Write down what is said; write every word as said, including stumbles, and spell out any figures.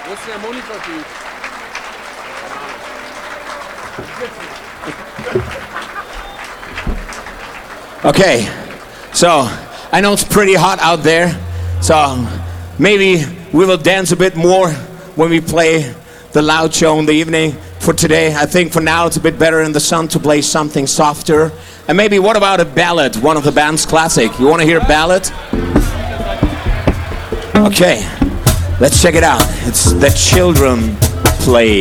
Wo ist der Monitor-Typ? Okay, so I know it's pretty hot out there, so maybe we will dance a bit more when we play the loud show in the evening. For today, I think for now it's a bit better in the sun to play something softer. And maybe what about a ballad, one of the band's classic? You want to hear a ballad? Okay, let's check it out. It's The Children Play.